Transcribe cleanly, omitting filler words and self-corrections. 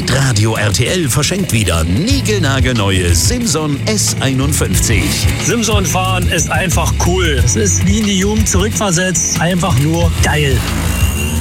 Hitradio RTL verschenkt wieder niegelnagelneue Simson S51. Simson fahren ist einfach cool. Es ist wie in die Jugend zurückversetzt. Einfach nur geil.